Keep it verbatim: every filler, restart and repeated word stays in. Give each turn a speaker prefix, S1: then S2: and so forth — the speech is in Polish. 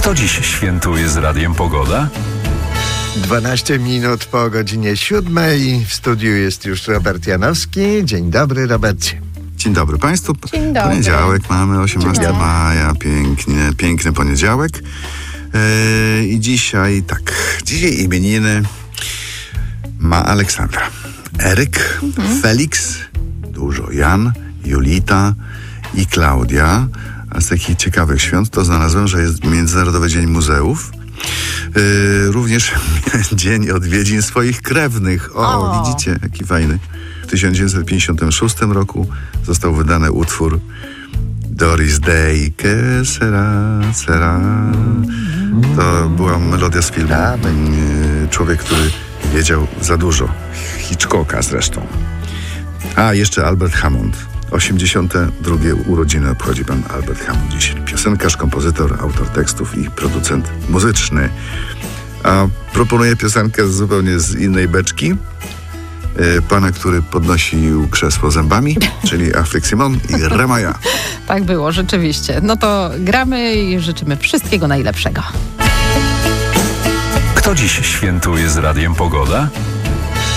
S1: Kto dziś świętuje z Radiem Pogoda?
S2: dwanaście minut po godzinie siódmej. W studiu jest już Robert Janowski. Dzień dobry, Robercie.
S3: Dzień dobry Państwu.
S4: Dzień dobry.
S3: Poniedziałek mamy, osiemnastego maja. Pięknie, piękny poniedziałek. Yy, I dzisiaj tak, dzisiaj imieniny ma Aleksandra, Eryk, mhm. Felix, dużo Jan, Julita i Klaudia. A z takich ciekawych świąt to znalazłem, że jest Międzynarodowy Dzień Muzeów. Yy, również dzień odwiedzin swoich krewnych. O, o, widzicie, jaki fajny. W tysiąc dziewięćset pięćdziesiątym szóstym roku został wydany utwór Doris Day, que sera, sera. To była melodia z filmu yy, Człowiek, który wiedział za dużo. Hitchcocka zresztą. A, jeszcze Albert Hammond. osiemdziesiąte drugie urodziny obchodzi pan Albert Hammond dziś. Piosenkarz, kompozytor, autor tekstów i producent muzyczny. A proponuję piosenkę zupełnie z innej beczki. E, pana, który podnosił krzesło zębami, czyli Afryk Simon i Remaja.
S4: Tak było, rzeczywiście. No to gramy i życzymy wszystkiego najlepszego.
S1: Kto dziś świętuje z Radiem Pogoda?